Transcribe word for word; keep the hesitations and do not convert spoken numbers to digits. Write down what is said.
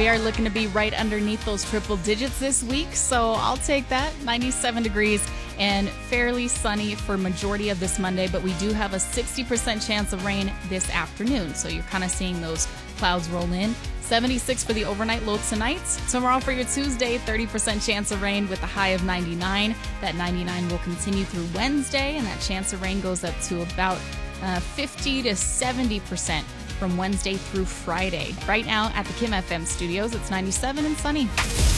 we are looking to be right underneath those triple digits this week, so I'll take that. ninety-seven degrees and fairly sunny for majority of this Monday, but we do have a sixty percent chance of rain this afternoon, so you're kind of seeing those clouds roll in. seventy-six for the overnight low tonight. Tomorrow for your Tuesday, thirty percent chance of rain with a high of ninety-nine. That ninety-nine will continue through Wednesday, and that chance of rain goes up to about uh, fifty to seventy percent from Wednesday through Friday. Right now at the Kim F M studios, it's ninety-seven and sunny.